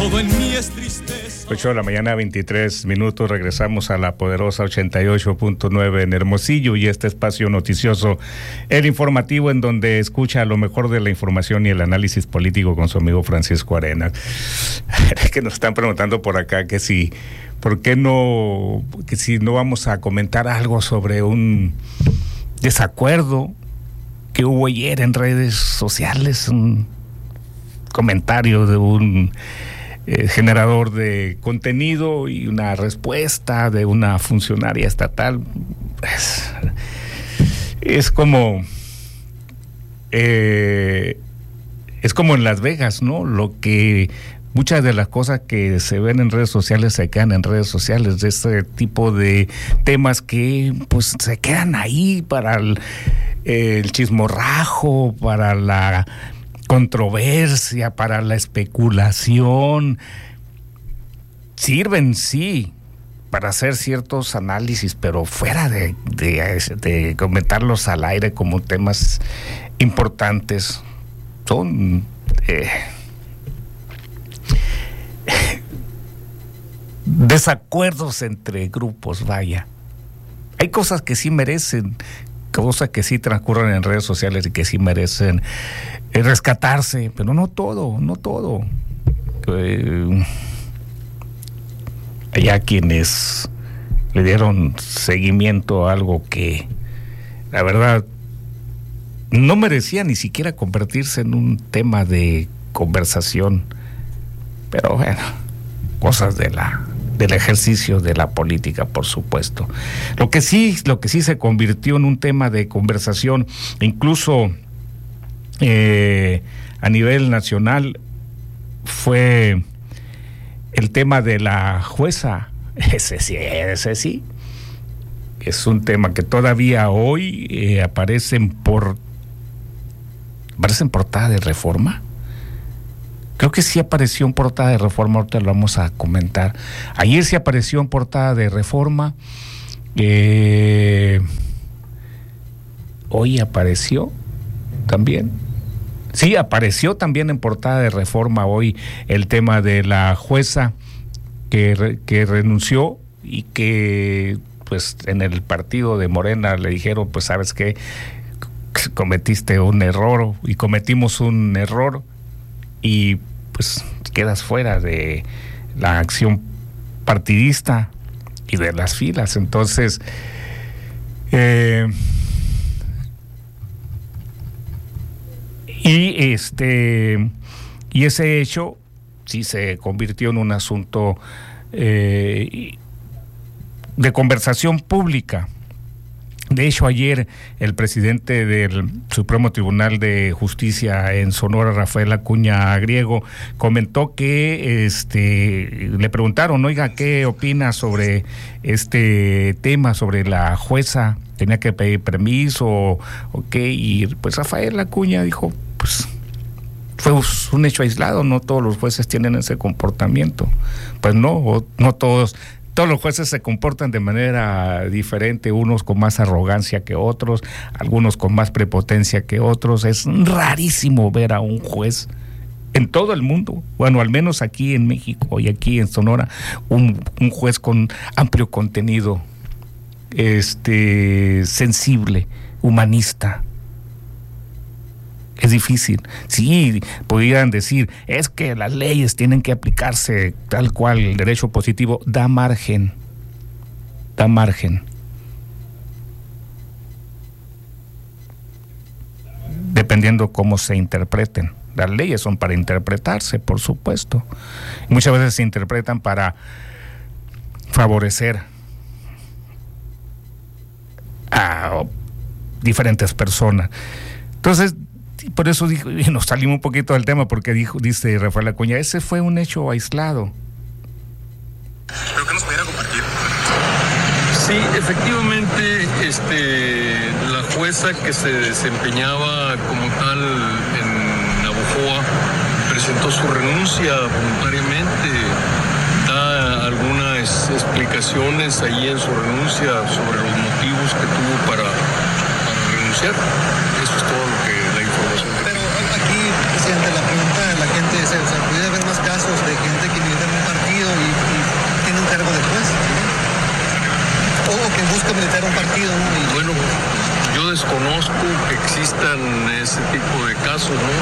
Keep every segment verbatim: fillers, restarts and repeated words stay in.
todo en mí es tristeza. ocho de la mañana, veintitrés minutos, regresamos a la poderosa ochenta y ocho punto nueve en Hermosillo y este espacio noticioso, el informativo, en donde escucha lo mejor de la información y el análisis político con su amigo Francisco Arenas. Es que nos están preguntando por acá que si, ¿por qué no, que si no vamos a comentar algo sobre un desacuerdo que hubo ayer en redes sociales, un comentario de un eh, generador de contenido y una respuesta de una funcionaria estatal? Es, es como eh, es como en Las Vegas, ¿no? Lo que muchas de las cosas que se ven en redes sociales se quedan en redes sociales, de este tipo de temas que pues se quedan ahí para el, el chismorrajo, para la controversia, para la especulación. Sirven, sí, para hacer ciertos análisis, pero fuera de, de, de comentarlos al aire como temas importantes, son eh, desacuerdos entre grupos, vaya. Hay cosas que sí merecen, cosas que sí transcurren en redes sociales y que sí merecen eh, rescatarse, pero no todo, no todo. Eh, hay quienes le dieron seguimiento a algo que, la verdad, no merecía ni siquiera convertirse en un tema de conversación. Pero bueno, cosas de la del ejercicio de la política, por supuesto. Lo que sí, lo que sí se convirtió en un tema de conversación, incluso eh, a nivel nacional, fue el tema de la jueza. Ese sí, ese sí. Es un tema que todavía hoy eh, aparecen por aparece en portada de Reforma. Creo que sí apareció en portada de Reforma, ahorita lo vamos a comentar. Ayer sí apareció en portada de Reforma. Eh, hoy apareció también. Sí, apareció también en portada de Reforma hoy el tema de la jueza que, re, que renunció y que pues en el partido de Morena le dijeron, pues sabes qué, cometiste un error y cometimos un error y pues quedas fuera de la acción partidista y de las filas. Entonces eh, y este y ese hecho sí se convirtió en un asunto eh, de conversación pública. De hecho, ayer el presidente del Supremo Tribunal de Justicia en Sonora, Rafael Acuña Griego, comentó que este le preguntaron, oiga, ¿qué opina sobre este tema, sobre la jueza? ¿Tenía que pedir permiso o qué? Y pues Rafael Acuña dijo, pues fue un hecho aislado, no todos los jueces tienen ese comportamiento. Pues no, no todos... Todos los jueces se comportan de manera diferente, unos con más arrogancia que otros, algunos con más prepotencia que otros. Es rarísimo ver a un juez en todo el mundo, bueno, al menos aquí en México y aquí en Sonora, un, un juez con amplio contenido, este, sensible, humanista. Es difícil. Sí, podrían decir, es que las leyes tienen que aplicarse tal cual, el derecho positivo da margen, da margen. Dependiendo cómo se interpreten. Las leyes son para interpretarse, por supuesto. Muchas veces se interpretan para favorecer a diferentes personas. Entonces, por eso dijo, y nos salimos un poquito del tema, porque dijo, dice Rafael Acuña, ese fue un hecho aislado. ¿Pero qué nos pudiera compartir? Sí, efectivamente, este, la jueza que se desempeñaba como tal en Navojoa presentó su renuncia voluntariamente. Da algunas explicaciones ahí en su renuncia sobre los motivos que tuvo para, para renunciar. Eso es todo lo que la información. Pero aquí, presidente, la pregunta de la gente es, ¿se puede haber más casos de gente que existan ese tipo de casos, ¿no?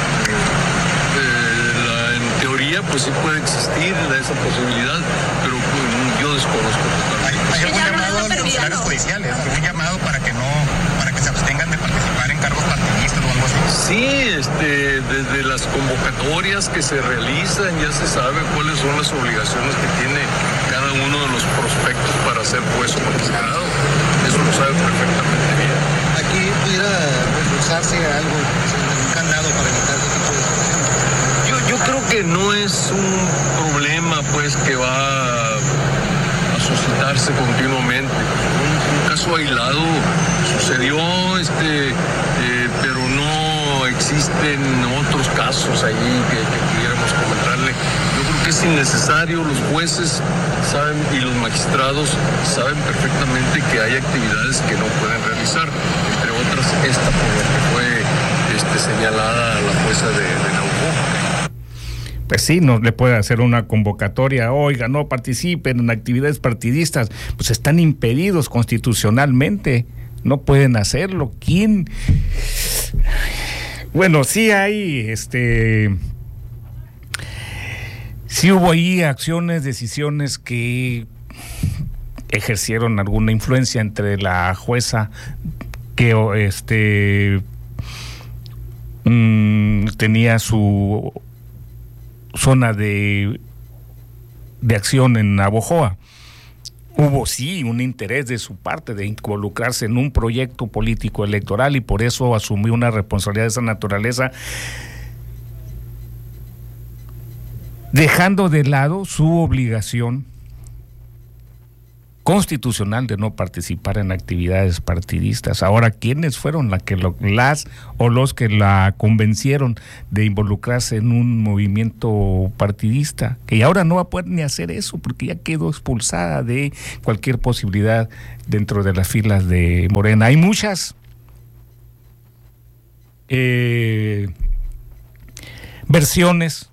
Eh, la, en teoría, pues sí puede existir esa posibilidad, pero pues, yo desconozco totalmente. ¿Hay algún llamado a los funcionarios judiciales? ¿Algún llamado para que no, para que se abstengan de participar en cargos partidistas o algo así? Sí, este, desde las convocatorias que se realizan ya se sabe cuáles son las obligaciones que tiene cada uno de los prospectos para ser juez o magistrado. Eso lo sabe perfectamente bien. Aquí pudiera reforzarse algo, un candado para evitar ese tipo de situaciones. Yo, yo creo que no es un problema, pues, que va a suscitarse continuamente. Un, un caso aislado sucedió, este, eh, pero no existen otros casos allí que, que pudiéramos comentarle. Yo creo que es innecesario, los jueces saben y los magistrados saben perfectamente que hay actividades que no pueden realizar, entre otras esta por la que fue este, señalada la jueza de, de Navojoa. Pues sí, no le puede hacer una convocatoria, oiga, no participen en actividades partidistas, pues están impedidos constitucionalmente, no pueden hacerlo. ¿Quién? Bueno, sí hay, este, sí hubo ahí acciones, decisiones que ejercieron alguna influencia entre la jueza que, este, mmm, tenía su zona de, de acción en Navojoa. Hubo sí un interés de su parte de involucrarse en un proyecto político electoral y por eso asumió una responsabilidad de esa naturaleza, dejando de lado su obligación constitucional de no participar en actividades partidistas. Ahora, ¿quiénes fueron la que lo, las o los que la convencieron de involucrarse en un movimiento partidista? Que ahora no va a poder ni hacer eso porque ya quedó expulsada de cualquier posibilidad dentro de las filas de Morena. Hay muchas eh, versiones,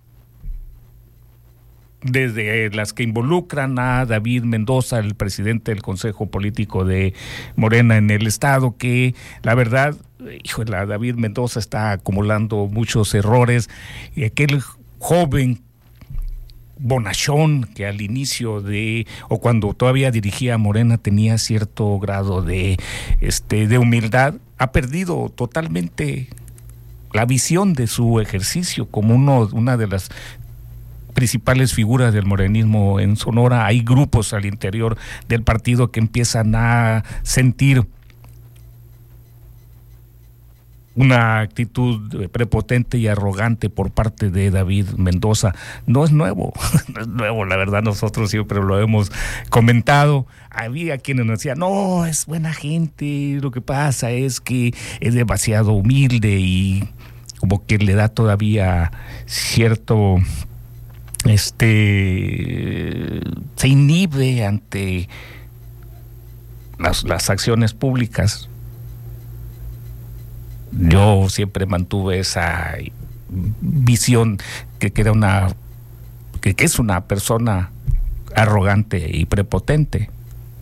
desde las que involucran a David Mendoza, el presidente del Consejo Político de Morena en el estado, que la verdad, híjole, David Mendoza está acumulando muchos errores, y aquel joven bonachón que al inicio de, o cuando todavía dirigía a Morena, tenía cierto grado de, este, de humildad, ha perdido totalmente la visión de su ejercicio como uno, una de las principales figuras del morenismo en Sonora. Hay grupos al interior del partido que empiezan a sentir una actitud prepotente y arrogante por parte de David Mendoza. No es nuevo, no es nuevo, la verdad, nosotros siempre lo hemos comentado. Había quienes nos decían, no, es buena gente, lo que pasa es que es demasiado humilde y como que le da todavía cierto... este se inhibe ante las, las acciones públicas. Yo siempre mantuve esa visión que, que era una que, que es una persona arrogante y prepotente.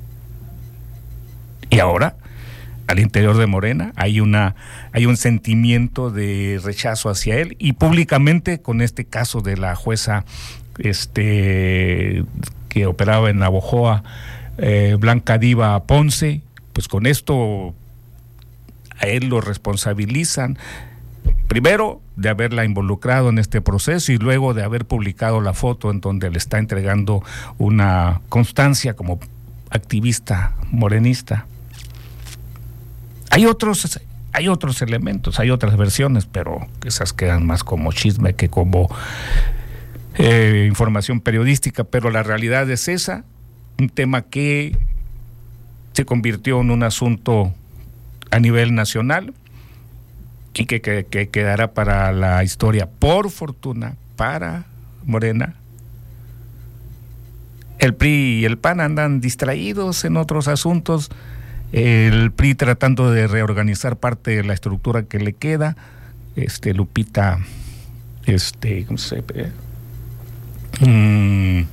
Y ahora al interior de Morena hay una hay un sentimiento de rechazo hacia él, y públicamente con este caso de la jueza este que operaba en Navojoa, eh, Blanca Diva Ponce, pues con esto a él lo responsabilizan, primero de haberla involucrado en este proceso y luego de haber publicado la foto en donde le está entregando una constancia como activista morenista. Hay otros, hay otros elementos, hay otras versiones, pero esas quedan más como chisme que como eh, información periodística, pero la realidad es esa, un tema que se convirtió en un asunto a nivel nacional y que, que, que quedará para la historia, por fortuna, para Morena. El P R I y el P A N andan distraídos en otros asuntos. El P R I tratando de reorganizar parte de la estructura que le queda. Este Lupita, este, ¿cómo se llama? Mm.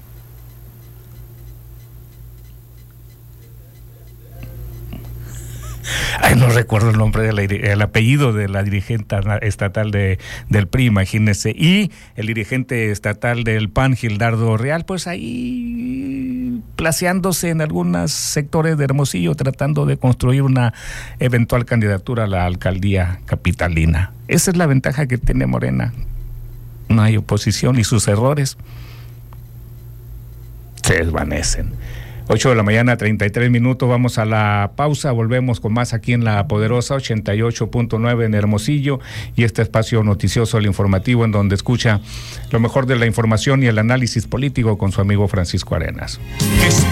Ay, no No recuerdo el nombre, de la, el apellido de la dirigente estatal de, del P R I, imagínense. Y el dirigente estatal del P A N, Gildardo Real, pues ahí placeándose en algunos sectores de Hermosillo, tratando de construir una eventual candidatura a la alcaldía capitalina. Esa es la ventaja que tiene Morena. No hay oposición y sus errores se desvanecen. ocho de la mañana, treinta y tres minutos, vamos a la pausa, volvemos con más aquí en La Poderosa, ochenta y ocho punto nueve en Hermosillo, y este espacio noticioso, el informativo, en donde escucha lo mejor de la información y el análisis político con su amigo Francisco Arenas.